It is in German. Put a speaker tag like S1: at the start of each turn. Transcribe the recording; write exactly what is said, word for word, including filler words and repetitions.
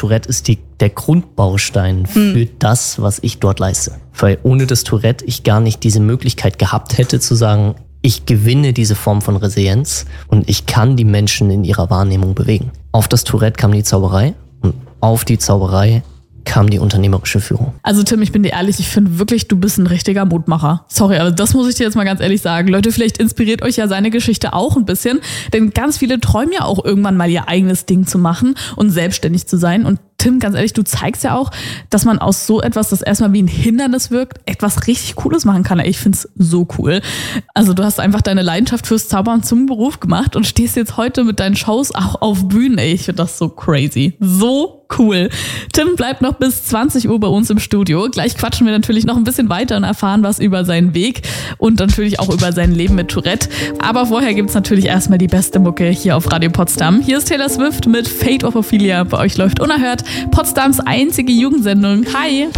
S1: Tourette ist die, der Grundbaustein für hm. das, was ich dort leiste. Weil ohne das Tourette ich gar nicht diese Möglichkeit gehabt hätte zu sagen, ich gewinne diese Form von Resilienz und ich kann die Menschen in ihrer Wahrnehmung bewegen. Auf das Tourette kam die Zauberei und auf die Zauberei kam die unternehmerische Führung.
S2: Also Tim, ich bin dir ehrlich, ich finde wirklich, du bist ein richtiger Mutmacher. Sorry, aber das muss ich dir jetzt mal ganz ehrlich sagen. Leute, vielleicht inspiriert euch ja seine Geschichte auch ein bisschen, denn ganz viele träumen ja auch irgendwann mal ihr eigenes Ding zu machen und selbstständig zu sein. Und Tim, ganz ehrlich, du zeigst ja auch, dass man aus so etwas, das erstmal wie ein Hindernis wirkt, etwas richtig Cooles machen kann. Ich finde es so cool. Also du hast einfach deine Leidenschaft fürs Zaubern zum Beruf gemacht und stehst jetzt heute mit deinen Shows auch auf Bühnen. Ey, ich finde das so crazy. So cool. Tim bleibt noch bis zwanzig Uhr bei uns im Studio. Gleich quatschen wir natürlich noch ein bisschen weiter und erfahren was über seinen Weg und natürlich auch über sein Leben mit Tourette. Aber vorher gibt es natürlich erstmal die beste Mucke hier auf Radio Potsdam. Hier ist Taylor Swift mit Fate of Ophelia. Bei euch läuft unerhört Potsdams einzige Jugendsendung. Hi!